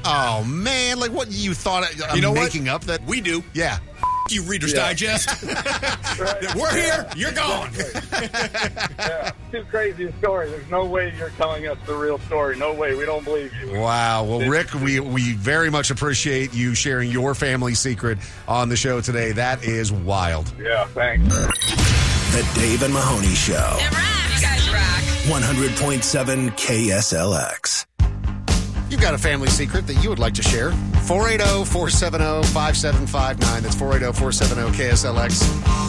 Oh, man. Like, what, you thought I'm making up that? We do. Yeah. You Reader's Digest. Right. We're here. You're gone. Yeah, too crazy a story. There's no way you're telling us the real story. No way. We don't believe you. Wow. Well, Rick, we very much appreciate you sharing your family secret on the show today. That is wild. Yeah, thanks. The Dave and Mahoney Show. It rocks. You guys rock. 100.7 KSLX. You've got a family secret that you would like to share. 480-470-5759. That's 480-470-KSLX.